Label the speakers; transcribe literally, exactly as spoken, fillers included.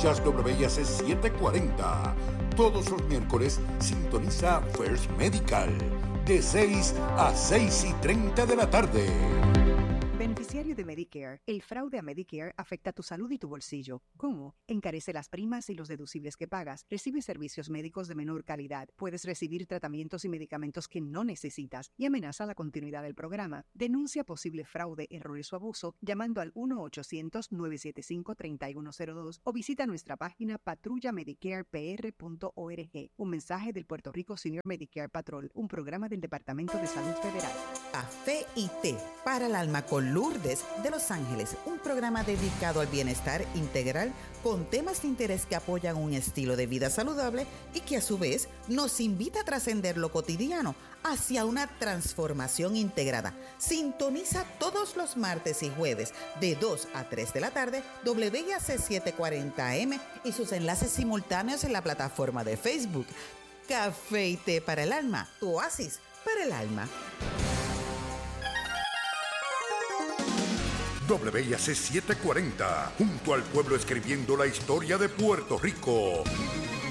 Speaker 1: Escuchas W I A C setecientos cuarenta. Todos los miércoles sintoniza First Medical de seis a seis y treinta de la tarde.
Speaker 2: Beneficiario de Medicare, el fraude a Medicare afecta tu salud y tu bolsillo. ¿Cómo? Encarece las primas y los deducibles que pagas. Recibes servicios médicos de menor calidad. Puedes recibir tratamientos y medicamentos que no necesitas y amenaza la continuidad del programa. Denuncia posible fraude, errores o abuso llamando al uno ochocientos, nueve siete cinco, tres uno cero dos o visita nuestra página patrulla medicare p r punto org. Un mensaje del Puerto Rico Senior Medicare Patrol, un programa del Departamento de Salud Federal.
Speaker 3: Café y té para el alma con Lourdes de Los Ángeles, un programa dedicado al bienestar integral con temas de interés que apoyan un estilo de vida saludable y que a su vez nos invita a trascender lo cotidiano hacia una transformación integrada. Sintoniza todos los martes y jueves de dos a tres de la tarde W I A C setecientos cuarenta A M y sus enlaces simultáneos en la plataforma de Facebook. Café y té para el alma, tu oasis para el alma.
Speaker 1: W I A C setecientos cuarenta, junto al pueblo escribiendo la historia de Puerto Rico.